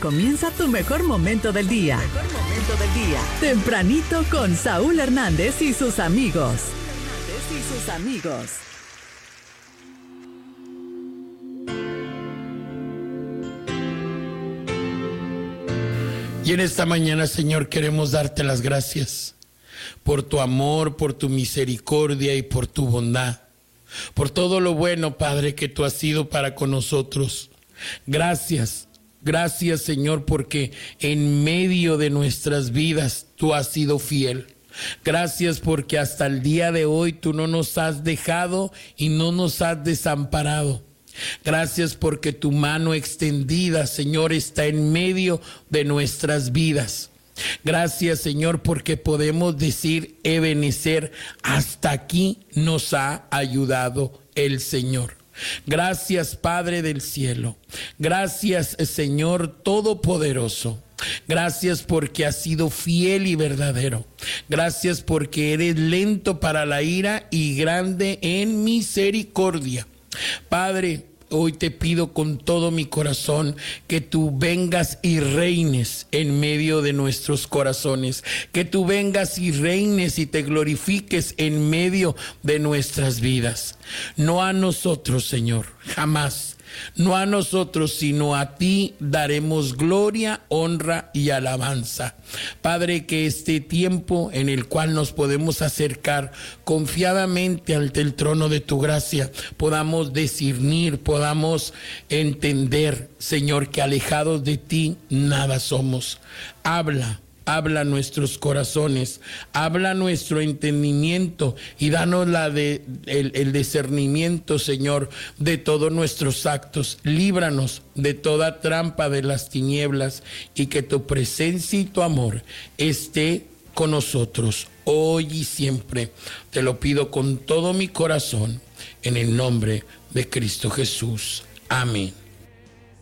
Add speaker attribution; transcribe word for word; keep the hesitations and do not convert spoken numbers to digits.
Speaker 1: comienza tu mejor momento del día. Mejor momento del día. Tempranito con Saúl Hernández y sus amigos. Hernández y sus amigos.
Speaker 2: Y en esta mañana, Señor, queremos darte las gracias por tu amor, por tu misericordia y por tu bondad. Por todo lo bueno, Padre, que tú has sido para con nosotros. Gracias, gracias, Señor, porque en medio de nuestras vidas tú has sido fiel. Gracias porque hasta el día de hoy tú no nos has dejado y no nos has desamparado. Gracias porque tu mano extendida, Señor, está en medio de nuestras vidas. Gracias, Señor, porque podemos decir, Ebenezer, hasta aquí nos ha ayudado el Señor. Gracias, Padre del cielo. Gracias, Señor Todopoderoso. Gracias porque has sido fiel y verdadero. Gracias porque eres lento para la ira y grande en misericordia. Padre, hoy te pido con todo mi corazón que tú vengas y reines en medio de nuestros corazones, que tú vengas y reines y te glorifiques en medio de nuestras vidas. No a nosotros, Señor, jamás. No a nosotros, sino a ti daremos gloria, honra y alabanza. Padre, que este tiempo en el cual nos podemos acercar confiadamente ante el trono de tu gracia, podamos discernir, podamos entender, Señor, que alejados de ti nada somos. Habla. Habla nuestros corazones, habla nuestro entendimiento y danos la de, el, el discernimiento, Señor, de todos nuestros actos. Líbranos de toda trampa de las tinieblas y que tu presencia y tu amor esté con nosotros hoy y siempre. Te lo pido con todo mi corazón, en el nombre de Cristo Jesús. Amén.